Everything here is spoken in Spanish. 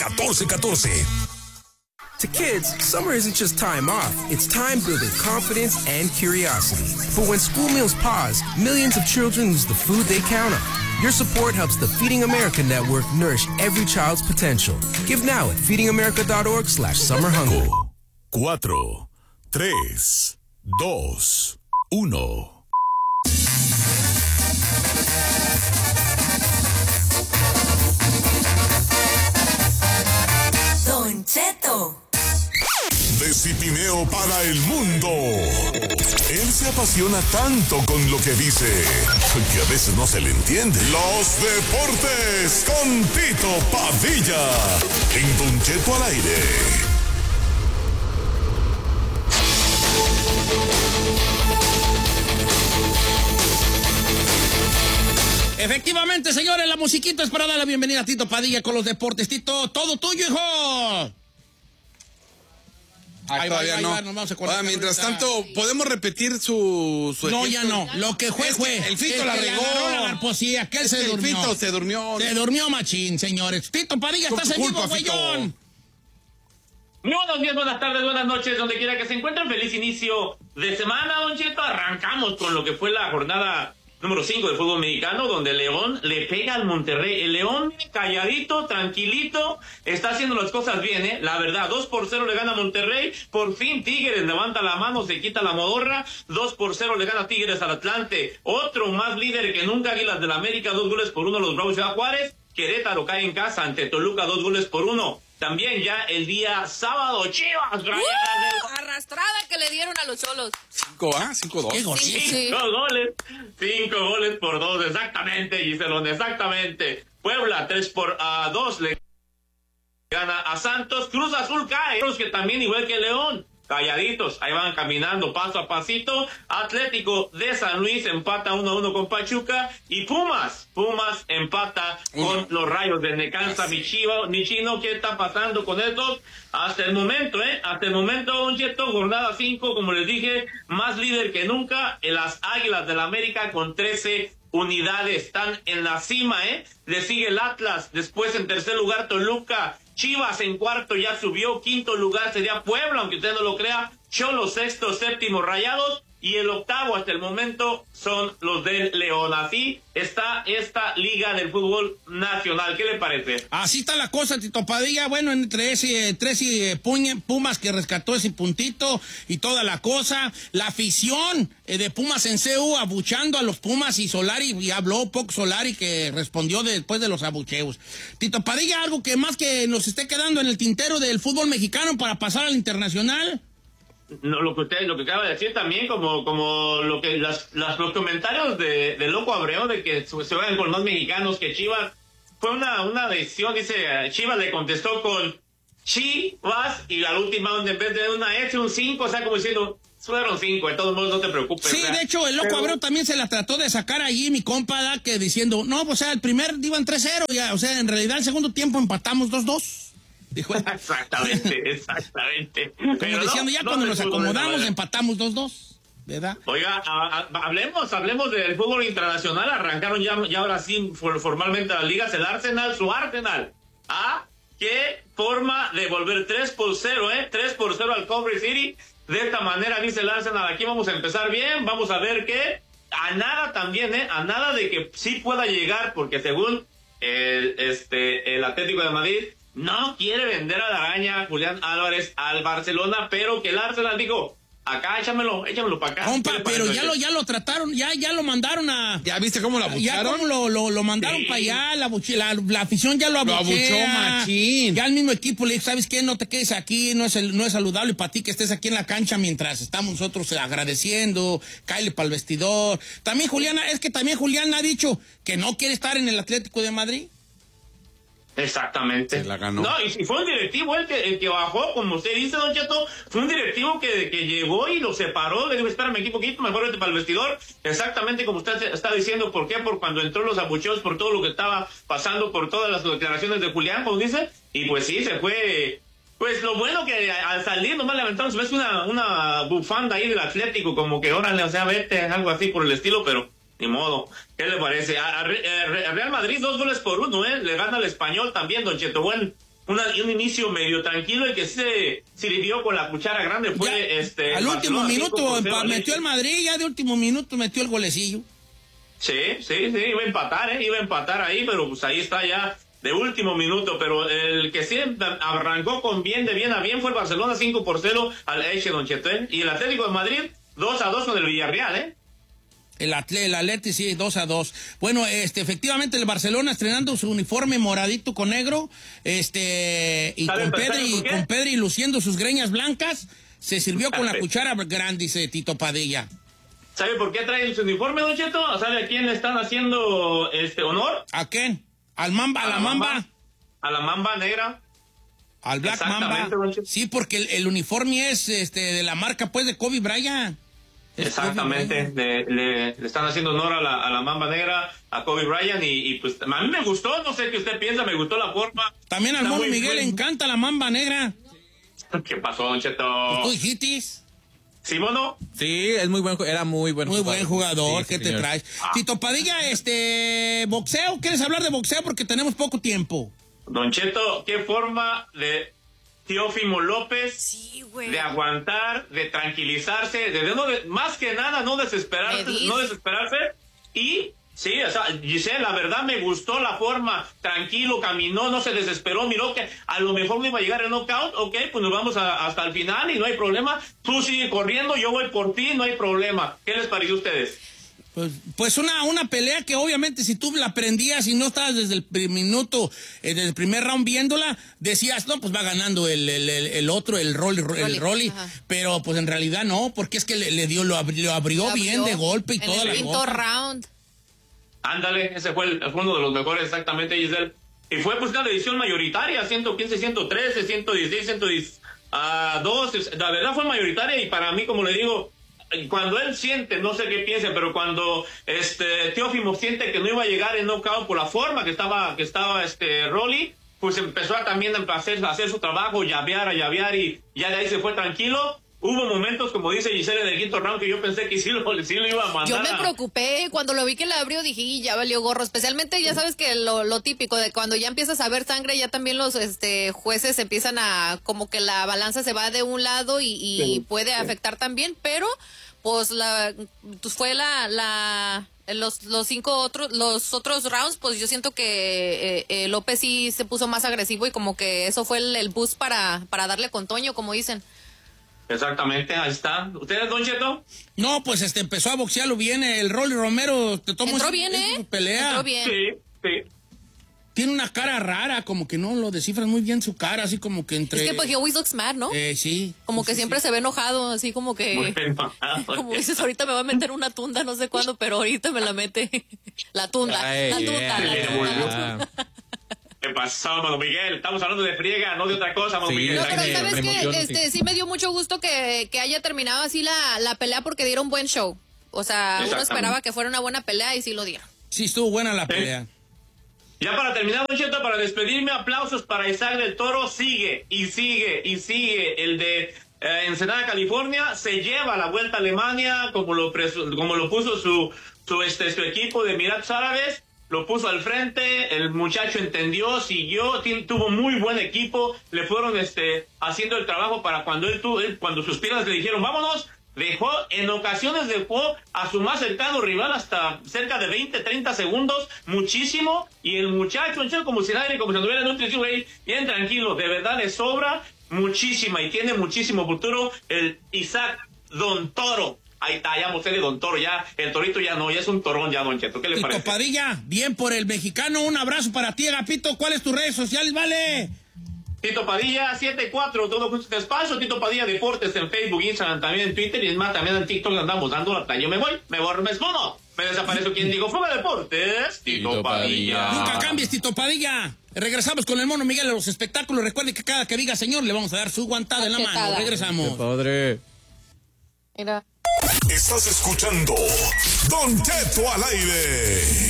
1414. To kids, summer isn't just time off. It's time building confidence and curiosity. For when school meals pause, millions of children lose the food they count on. Your support helps the Feeding America Network nourish every child's potential. Give now at feedingamerica.org/summerhunger. 4, 3, 2, 1. Don Cheto. De Cipineo para el mundo. Él se apasiona tanto con lo que dice que a veces no se le entiende. Los deportes con Tito Padilla. En Don Cheto al aire. Efectivamente, señores, la musiquita es para dar la bienvenida a Tito Padilla con los deportes. Tito, todo tuyo, hijo. Ahí todavía no. Nos vamos a conectar. Mientras tanto, ¿podemos repetir su No, ejemplo? ya no. Lo que fue. El Fito la regó. Pues sí, aquel se durmió. El Fito se durmió. Se durmió machín, señores. Tito Padilla, estás en vivo, güeyón. Muy buenos días, buenas tardes, buenas noches, donde quiera que se encuentren. Feliz inicio de semana, Don Cheto. Arrancamos con lo que fue la jornada número 5 del fútbol mexicano, donde León le pega al Monterrey. El León, calladito, tranquilito, está haciendo las cosas bien, ¿eh? La verdad, 2-0 le gana Monterrey. Por fin Tigres levanta la mano, se quita la modorra. 2-0 le gana Tigres al Atlante. Otro más líder que nunca, Águilas del América, 2-1 los Bravos de Juárez. Querétaro cae en casa ante Toluca, 2-1. También ya el día sábado, Chivas. Arrastrada que le dieron a los Cholos. 5-2. ¿Qué gol? Sí. 5 goles. 5 goles por 2, exactamente, Giselón, exactamente. Puebla, 3-2 le gana a Santos. Cruz Azul cae. Que también, igual que León, calladitos, ahí van caminando paso a pasito. Atlético de San Luis empata 1-1 con Pachuca. Y Pumas empata con los Rayos de Necaxa. Mi chino, ¿qué está pasando con estos? Hasta el momento, Don Cheto, jornada 5, como les dije, más líder que nunca. Las Águilas del América con 13 unidades, están en la cima, Le sigue el Atlas, después en tercer lugar Toluca. Chivas en cuarto ya subió, quinto lugar sería Puebla, aunque usted no lo crea. Cholos sexto, séptimo Rayados, y el octavo hasta el momento son los del León. Así está esta liga del fútbol nacional. ¿Qué le parece? Así está la cosa, Tito Padilla. Bueno, entre ese Pumas que rescató ese puntito y toda la cosa. La afición de Pumas en CU abuchando a los Pumas, y Solari, y habló poco Solari, que respondió después de los abucheos. Tito Padilla, algo que más que nos esté quedando en el tintero del fútbol mexicano para pasar al internacional. No, lo que acaba de decir también, como lo que los comentarios de Loco Abreu de que se vayan con más mexicanos que Chivas, fue una decisión. Dice, Chivas le contestó con Chivas, y al última, en vez de una S, un 5, o sea, como diciendo, fueron 5, de todos modos no te preocupes. Sí, de hecho, el Loco Abreu también se la trató de sacar allí, mi compa, que diciendo, no, pues, o sea, el primer iban 3-0, ya, o sea, en realidad el segundo tiempo empatamos 2-2. Dijo, exactamente. Como diciendo, ya cuando nos acomodamos, empatamos 2-2, ¿verdad? Oiga, hablemos del fútbol internacional. Arrancaron ya ahora sí formalmente las ligas. El Arsenal, su Arsenal. Qué forma de volver 3-0, 3-0 al Coventry City. De esta manera dice el Arsenal, aquí vamos a empezar bien, vamos a ver qué. A nada también, a nada de que sí pueda llegar, porque según el Atlético de Madrid no quiere vender a la araña Julián Álvarez al Barcelona, pero que el Arsenal dijo, acá échamelo para acá. Compa, pero ya lo trataron, ya lo mandaron a... ¿Ya viste cómo lo abucharon? Ya cómo lo mandaron para allá, la afición ya lo abuchea. Lo abuchó machín. Ya el mismo equipo le dijo, ¿sabes qué? No te quedes aquí, no es saludable para ti que estés aquí en la cancha mientras estamos nosotros agradeciendo, cáele para el vestidor. También Julián ha dicho que no quiere estar en el Atlético de Madrid. Exactamente. Se la ganó. No, y fue un directivo el que bajó, como usted dice, Don Cheto, fue un directivo que llegó y lo separó, le dijo, espérame aquí poquito, mejor vete para el vestidor. Exactamente como usted está diciendo. ¿Por qué? Por cuando entró los abucheos, por todo lo que estaba pasando, por todas las declaraciones de Julián, como dice, y pues sí, se fue. Pues lo bueno que al salir nomás le aventaron, ves una bufanda ahí del Atlético, como que órale, o sea, vete, algo así por el estilo, pero ni modo. ¿Qué le parece? A Real Madrid 2-1, le gana al Español también, Don Cheto. un inicio medio tranquilo. El que se sirvió con la cuchara grande fue ya, al último minuto metió el Madrid, ya de último minuto metió el golecillo. Sí, iba a empatar ahí, pero pues ahí está ya de último minuto. Pero el que sí arrancó con bien a bien fue el Barcelona, 5-0 al Elche, Don Cheto, ¿eh? Y el Atlético de Madrid 2-2 con el Villarreal, ¿eh? El Atleti, sí, 2-2. Bueno, efectivamente el Barcelona estrenando su uniforme moradito con negro, y con Pedri luciendo sus greñas blancas, se sirvió con la cuchara grande, dice Tito Padilla. ¿Sabe por qué trae su uniforme, Don Cheto? ¿Sabe a quién le están haciendo honor? ¿A quién? ¿Al Mamba? ¿A la Mamba? A la Mamba negra. Al Black Mamba. Sí, porque el uniforme es de la marca, pues, de Kobe Bryant. Exactamente, le están haciendo honor a la Mamba negra, a Kobe Bryant, y pues a mí me gustó, no sé qué usted piensa, me gustó la forma. También al Mono Miguel le encanta la Mamba negra. ¿Qué pasó, Don Cheto? ¿Tú dijiste? ¿Sí, Mono? Sí, era muy buen jugador. Muy buen jugador, sí, ¿qué te traes? Tito Padilla, boxeo, ¿quieres hablar de boxeo? Porque tenemos poco tiempo. Don Cheto, ¿qué forma de Teófimo López de aguantar, de tranquilizarse, más que nada no desesperarse, y sí, o sea, Giselle, la verdad me gustó la forma, tranquilo, caminó, no se desesperó, miró que a lo mejor no iba a llegar el knockout, ok, pues nos vamos hasta el final y no hay problema, tú sigue corriendo, yo voy por ti, no hay problema. ¿Qué les pareció a ustedes? Pues una pelea que obviamente si tú la aprendías y no estabas desde el minuto, desde el primer round viéndola, decías, no, pues va ganando el otro, el Rolly, pero pues en realidad no, porque es que lo abrió bien de golpe y toda la cosa. En el quinto round. Ándale, ese fue uno de los mejores, exactamente, Giselle. Y fue pues una decisión mayoritaria, 115, 113, 116, 112, la verdad fue mayoritaria, y para mí, como le digo, cuando él siente, no sé qué piensa, pero cuando Teófimo siente que no iba a llegar en knockout por la forma que estaba Rolly, pues empezó también a hacer su trabajo, llavear, y ya de ahí se fue tranquilo. Hubo momentos, como dice Giselle, del quinto round que yo pensé que sí lo iba a mandar. Yo me preocupé, cuando lo vi que la abrió dije, ya valió gorro, especialmente ya sabes que lo típico de cuando ya empiezas a ver sangre, ya también los jueces empiezan a, como que la balanza se va de un lado y puede afectar también, pero pues fue los otros rounds, pues yo siento que López sí se puso más agresivo y como que eso fue el boost para darle con Toño, como dicen. Exactamente, ahí está. ¿Ustedes, Don Cheto? No, pues empezó a boxearlo bien. El Rolly Romero te tomó entró bien, pelea. Entró bien. Sí. Tiene una cara rara, como que no lo descifran muy bien su cara, así como que entre... Es que pues he always looks mad, ¿no? Sí. Como que siempre se ve enojado, así como que... Muy enojado. Como dices, ahorita me va a meter una tunda, no sé cuándo, pero ahorita me la mete. La tunda. ¿Qué pasó, Mano Miguel? Estamos hablando de friega, no de otra cosa, Mano Miguel. No, pero ¿sabes qué? Sí me dio mucho gusto que haya terminado así la pelea porque dieron buen show. O sea, uno esperaba que fuera una buena pelea y sí lo dieron. Sí, estuvo buena la pelea. Ya para terminar, Don Cheto, para despedirme, aplausos para Isaac del Toro. Sigue. El de Ensenada, California, se lleva la Vuelta a Alemania, como lo puso su equipo de Emiratos Árabes. Lo puso al frente, el muchacho entendió, siguió, tuvo muy buen equipo, le fueron haciendo el trabajo para cuando cuando sus piernas le dijeron vámonos, en ocasiones dejó a su más cercano rival hasta cerca de 20, 30 segundos, muchísimo, y el muchacho, como si nadie, como si anduviera en un tristío, bien tranquilo, de verdad le sobra muchísima y tiene muchísimo futuro el Isaac Don Toro. Ahí está, ya mostré de Don Toro, ya el torito ya no, ya es un torón ya, Don Cheto. ¿Qué le Tito parece? Padilla, bien por el mexicano, un abrazo para ti, Agapito. ¿Cuáles tus redes sociales, vale? Tito Padilla 74, todo junto de espacio, Tito Padilla Deportes en Facebook, Instagram, también en Twitter, y es más, también en TikTok andamos dando la talla. Yo me voy, me escondo, me desaparezco. ¿Quién digo? Fuga Deportes, Tito Padilla. Nunca cambies, Tito Padilla. Regresamos con el Mono Miguel a los espectáculos. Recuerde que cada que diga señor le vamos a dar su guantada en la mano. Regresamos. ¡Qué padre! Mira. Estás escuchando Don Cheto al aire.